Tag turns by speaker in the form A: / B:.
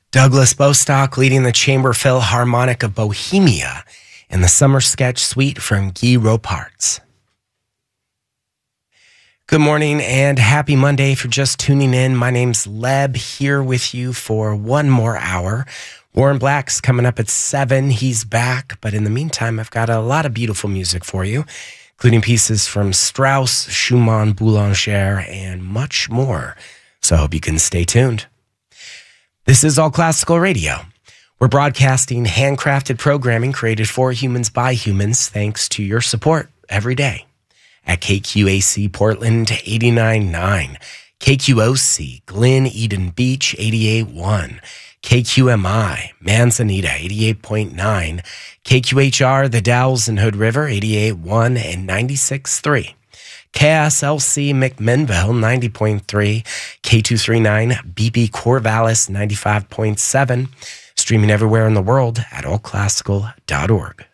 A: Douglas Bostock leading the Chamber Philharmonic of Bohemia in the Summer Sketch Suite from Guy Roparts. Good morning and happy Monday for just tuning in. My name's Leb, here with you for one more hour. Warren Black's coming up at 7. He's back, but in the meantime, I've got a lot of beautiful music for you, including pieces from Strauss, Schumann, Boulanger, and much more. So I hope you can stay tuned. This is All Classical Radio. We're broadcasting handcrafted programming created for humans by humans, thanks to your support every day. At KQAC Portland 89.9, KQOC Glen Eden Beach 88.1, KQMI Manzanita 88.9, KQHR The Dalles and Hood River 88.1 and 96.3. KSLC McMinnville 90.3, K239 BP Corvallis 95.7, streaming everywhere in the world at allclassical.org.